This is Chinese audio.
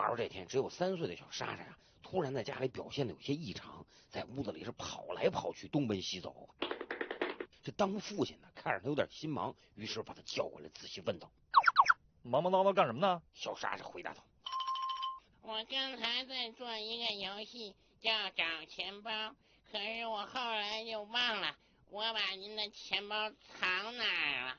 说这天只有3岁的小莎莎呀，突然在家里表现的有些异常，在屋子里是跑来跑去，东奔西走。这当父亲的看着他有点心忙，于是把他叫过来，仔细问道：“ 忙忙叨叨干什么呢？” 小莎莎回答道：“ 我刚才在做一个游戏，叫找钱包，可是我后来就忘了我把您的钱包藏哪儿了。”